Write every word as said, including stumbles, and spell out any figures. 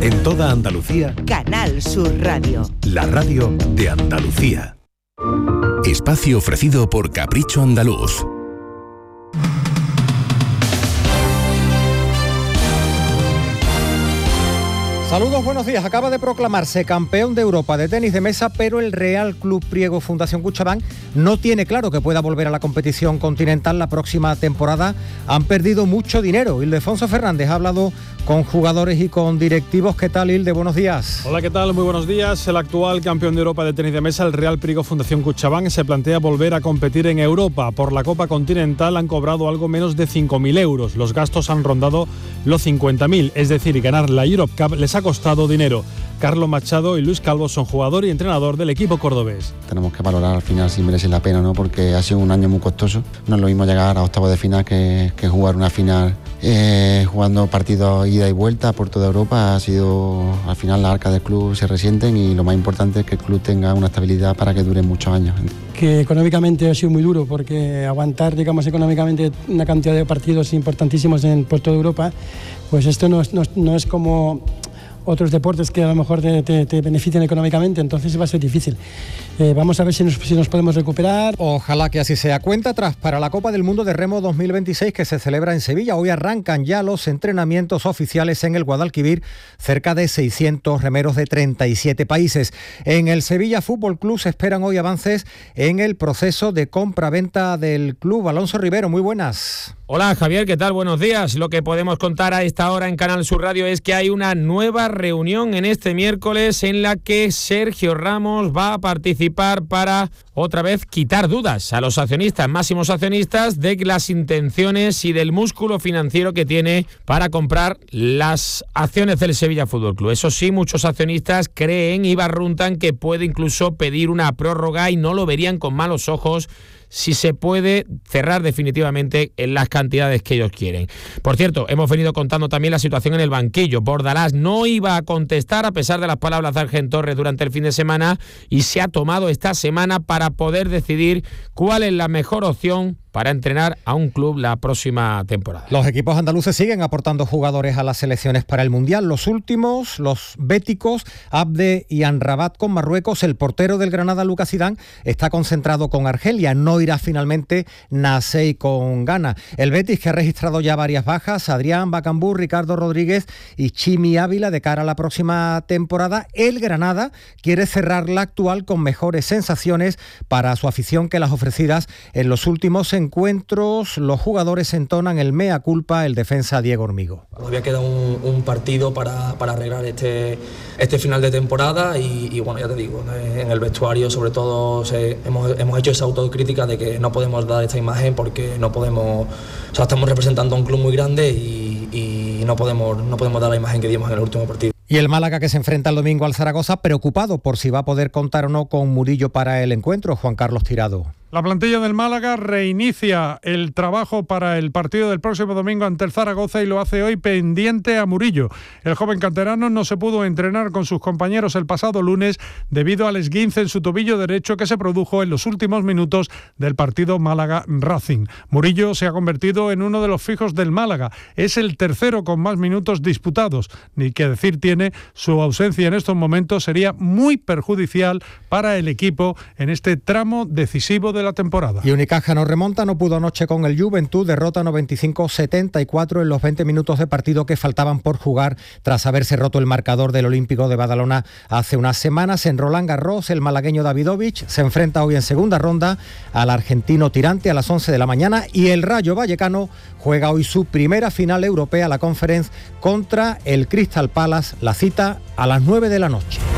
En toda Andalucía, Canal Sur Radio. La radio de Andalucía. Espacio ofrecido por Capricho Andaluz. Saludos, buenos días. Acaba de proclamarse campeón de Europa de tenis de mesa, pero el Real Club Priego Fundación Cuchabán no tiene claro que pueda volver a la competición continental la próxima temporada. Han perdido mucho dinero. Ildefonso Fernández ha hablado con jugadores y con directivos. ¿Qué tal, Ilde? Buenos días. Hola, ¿qué tal? Muy buenos días. El actual campeón de Europa de tenis de mesa, el Real Priego Fundación Cuchabán, se plantea volver a competir en Europa. Por la Copa Continental han cobrado algo menos de cinco mil euros. Los gastos han rondado los cincuenta mil, es decir, ganar la Europe Cup les ha costado dinero. Carlos Machado y Luis Calvo son jugador y entrenador del equipo cordobés. Tenemos que valorar al final si merece la pena, ¿no? Porque ha sido un año muy costoso. No es lo mismo llegar a octavos de final que, que jugar una final eh, jugando partidos ida y vuelta por toda Europa. Ha sido, al final las arcas del club se resienten y lo más importante es que el club tenga una estabilidad para que dure muchos años. Que económicamente ha sido muy duro, porque aguantar, digamos, económicamente una cantidad de partidos importantísimos en, por toda Europa, pues esto no es, no, no es como otros deportes que a lo mejor te, te, te benefician económicamente, entonces va a ser difícil. Eh, vamos a ver si nos, si nos podemos recuperar. Ojalá que así sea. Cuenta atrás para la Copa del Mundo de Remo dos mil veintiséis que se celebra en Sevilla. Hoy arrancan ya los entrenamientos oficiales en el Guadalquivir, cerca de seiscientos remeros de treinta y siete países. En el Sevilla Fútbol Club se esperan hoy avances en el proceso de compra-venta del club. Alonso Rivero, muy buenas. Hola Javier, ¿qué tal? Buenos días. Lo que podemos contar a esta hora en Canal Sur Radio es que hay una nueva reunión en este miércoles en la que Sergio Ramos va a participar para otra vez quitar dudas a los accionistas, máximos accionistas, de las intenciones y del músculo financiero que tiene para comprar las acciones del Sevilla Fútbol Club. Eso sí, muchos accionistas creen y barruntan que puede incluso pedir una prórroga y no lo verían con malos ojos si se puede cerrar definitivamente en las cantidades que ellos quieren. Por cierto, hemos venido contando también la situación en el banquillo. Bordalás no iba a contestar a pesar de las palabras de Argen Torres durante el fin de semana y se ha tomado esta semana para poder decidir cuál es la mejor opción para entrenar a un club la próxima temporada. Los equipos andaluces siguen aportando jugadores a las selecciones para el Mundial. Los últimos, los béticos, Abde y Amrabat con Marruecos. El portero del Granada, Lucas Zidane, está concentrado con Argelia. No irá finalmente Nasei con Ghana. El Betis, que ha registrado ya varias bajas, Adrián Bacambú, Ricardo Rodríguez y Chimi Ávila de cara a la próxima temporada. El Granada quiere cerrar la actual con mejores sensaciones para su afición que las ofrecidas en los últimos encuentros. Los jugadores entonan el mea culpa, el defensa Diego Hormigo. Todavía queda un, un partido para, para arreglar este, este final de temporada y, y bueno, ya te digo, en el vestuario sobre todo se, hemos, hemos hecho esa autocrítica de que no podemos dar esta imagen porque no podemos, o sea, estamos representando a un club muy grande y, y no podemos, no podemos dar la imagen que dimos en el último partido. Y el Málaga, que se enfrenta el domingo al Zaragoza, preocupado por si va a poder contar o no con Murillo para el encuentro. Juan Carlos Tirado. La plantilla del Málaga reinicia el trabajo para el partido del próximo domingo ante el Zaragoza y lo hace hoy pendiente a Murillo. El joven canterano no se pudo entrenar con sus compañeros el pasado lunes debido al esguince en su tobillo derecho que se produjo en los últimos minutos del partido Málaga-Racing. Murillo se ha convertido en uno de los fijos del Málaga. Es el tercero con más minutos disputados. Ni que decir tiene, su ausencia en estos momentos sería muy perjudicial para el equipo en este tramo decisivo de la temporada. Y Unicaja no remonta, no pudo anoche con el Juventud, derrota noventa y cinco setenta y cuatro en los veinte minutos de partido que faltaban por jugar tras haberse roto el marcador del Olímpico de Badalona hace unas semanas. En Roland Garros, el malagueño Davidovich se enfrenta hoy en segunda ronda al argentino Tirante a las once de la mañana y el Rayo Vallecano juega hoy su primera final europea, la Conference, contra el Crystal Palace, la cita a las nueve de la noche.